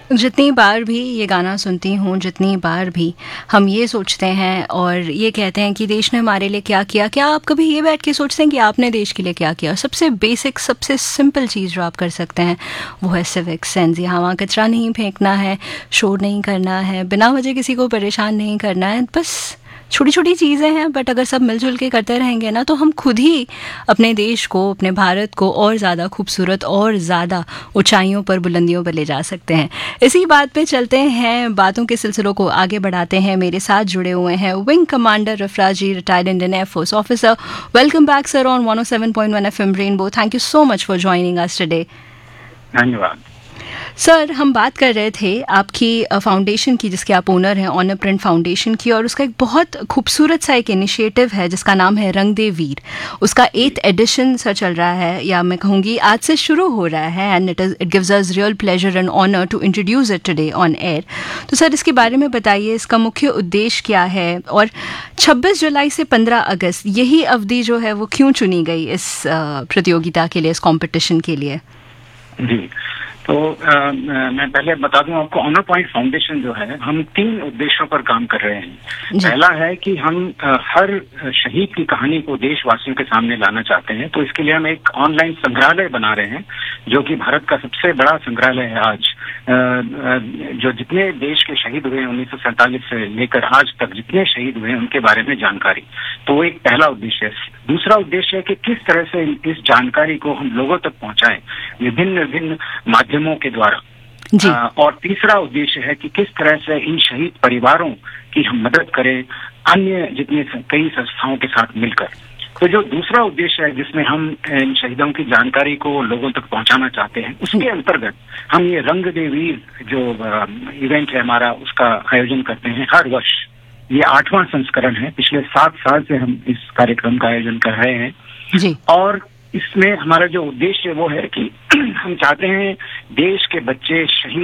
जितनी बार भी ये गाना सुनती हूँ, जितनी बार भी हम ये सोचते हैं और ये कहते हैं कि देश ने हमारे लिए क्या किया, क्या आप कभी ये बैठ के सोचते हैं कि आपने देश के लिए क्या किया? सबसे बेसिक, सबसे सिंपल चीज़ जो आप कर सकते हैं वो है सिविक सेंस। यहाँ वहाँ कचरा नहीं फेंकना है, शोर नहीं करना है, बिना वजह किसी को परेशान नहीं करना है। बस छोटी छोटी चीज़ें हैं, बट अगर सब मिलजुल के करते रहेंगे ना, तो हम खुद ही अपने देश को, अपने भारत को और ज़्यादा खूबसूरत और ज़्यादा ऊंचाइयों पर, बुलंदियों पर ले जा सकते हैं। इसी बात पे चलते हैं, बातों के सिलसिलों को आगे बढ़ाते हैं। मेरे साथ जुड़े हुए हैं wing commander रफराज ji, retired Indian air force officer. Welcome back sir on 107.1 FM rainbow. Thank you so much for joining us today. धन्यवाद सर, हम बात कर रहे थे आपकी फाउंडेशन की, जिसके आप ओनर हैं, ऑनर प्रिंट फाउंडेशन की, और उसका एक बहुत खूबसूरत सा एक इनिशिएटिव है जिसका नाम है रंग दे वीर। उसका 8th एडिशन सर चल रहा है, या मैं कहूँगी आज से शुरू हो रहा है, and it gives us real pleasure and honour to introduce it today on air. तो सर, इसके बारे में बताइए, इसका मुख्य उद्देश्य क्या है, और 26 जुलाई से 15 अगस्त यही अवधि जो है वो क्यों चुनी गई इस प्रतियोगिता के लिए, इस कॉम्पिटिशन के लिए? जी, तो मैं पहले बता दूं आपको, ऑनर पॉइंट फाउंडेशन जो है, हम 3 उद्देश्यों पर काम कर रहे हैं। पहला है कि हम हर शहीद की कहानी को देशवासियों के सामने लाना चाहते हैं। तो इसके लिए हम एक ऑनलाइन संग्रहालय बना रहे हैं, जो कि भारत का सबसे बड़ा संग्रहालय है आज। जो जितने देश के शहीद हुए हैं 1947 से लेकर आज तक, जितने शहीद हुए हैं उनके बारे में जानकारी। तो वो एक पहला उद्देश्य है। दूसरा उद्देश्य है कि किस तरह से इस जानकारी को हम लोगों तक पहुंचाएं विभिन्न विभिन्न माध्यमों के द्वारा। और तीसरा उद्देश्य है कि किस तरह से इन शहीद परिवारों की हम मदद करें अन्य जितने कई संस्थाओं के साथ मिलकर। तो जो दूसरा उद्देश्य है जिसमें हम इन शहीदों की जानकारी को लोगों तक पहुंचाना चाहते हैं, उसके अंतर्गत हम ये रंग दे वीर जो इवेंट है हमारा, उसका आयोजन करते हैं हर वर्ष। ये 8वां संस्करण है। पिछले 7 साल से हम इस कार्यक्रम का आयोजन कर रहे हैं जी। और इसमें हमारा जो उद्देश्य वो है कि हम चाहते हैं देश के बच्चे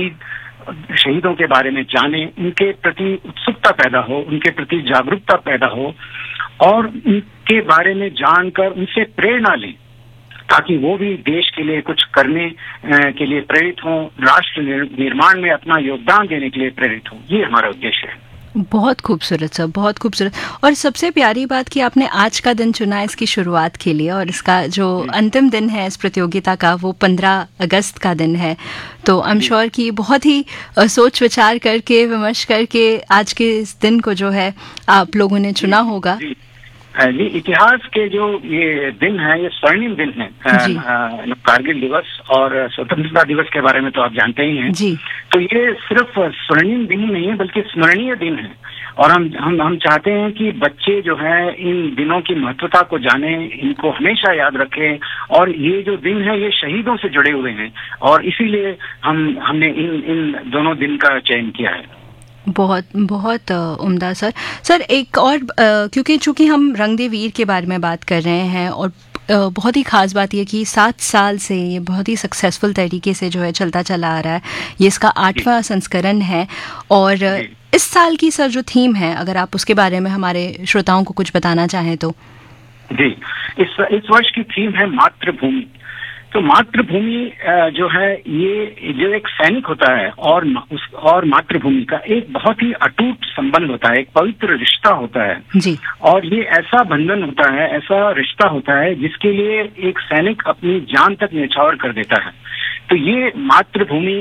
शहीदों के बारे में जाने, उनके प्रति उत्सुकता पैदा हो, उनके प्रति जागरूकता पैदा हो, और उनके बारे में जानकर उनसे प्रेरणा लें, ताकि वो भी देश के लिए कुछ करने के लिए प्रेरित हों, राष्ट्र निर्माण में अपना योगदान देने के लिए प्रेरित हों। ये हमारा उद्देश्य है। बहुत खूबसूरत सर, बहुत खूबसूरत। और सबसे प्यारी बात कि आपने आज का दिन चुना है इसकी शुरुआत के लिए, और इसका जो अंतिम दिन है इस प्रतियोगिता का वो 15 अगस्त का दिन है। तो आई एम श्योर कि बहुत ही सोच विचार करके, विमर्श करके आज के इस दिन को जो है आप लोगों ने चुना होगा। जी, इतिहास के जो ये दिन है, ये स्वर्णिम दिन है। कारगिल दिवस और स्वतंत्रता दिवस के बारे में तो आप जानते ही हैं जी। तो ये सिर्फ स्वर्णिम दिन ही नहीं है, बल्कि स्मरणीय दिन है। और हम चाहते हैं कि बच्चे जो है इन दिनों की महत्वता को जाने, इनको हमेशा याद रखें। और ये जो दिन है ये शहीदों से जुड़े हुए हैं, और इसीलिए हमने इन दोनों दिन का चयन किया है। बहुत बहुत उम्दा सर। सर, एक और क्योंकि चूंकि हम रंग दे वीर के बारे में बात कर रहे हैं, और बहुत ही ख़ास बात ये कि 7 साल से ये बहुत ही सक्सेसफुल तरीके से जो है चलता चला आ रहा है। ये इसका 8वां संस्करण है, और इस साल की सर जो थीम है, अगर आप उसके बारे में हमारे श्रोताओं को कुछ बताना चाहें तो। जी, इस वर्ष की थीम है मातृभूमि। तो मातृभूमि जो है, ये जो एक सैनिक होता है और मातृभूमि का एक बहुत ही अटूट संबंध होता है, एक पवित्र रिश्ता होता है जी। और ये ऐसा बंधन होता है, ऐसा रिश्ता होता है जिसके लिए एक सैनिक अपनी जान तक न्यौछावर कर देता है। तो ये मातृभूमि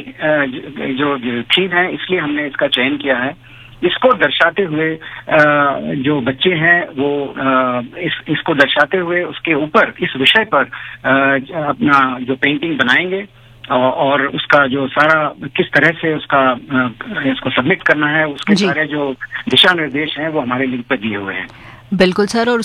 जो थीम है, इसलिए हमने इसका चयन किया है। इसको दर्शाते हुए जो बच्चे हैं वो इसको दर्शाते हुए उसके ऊपर, इस विषय पर अपना जो पेंटिंग बनाएंगे, और उसका जो सारा किस तरह से इसको सबमिट करना है, उसके सारे जो दिशा निर्देश हैं वो हमारे लिंक पर दिए हुए हैं। बिल्कुल सर। और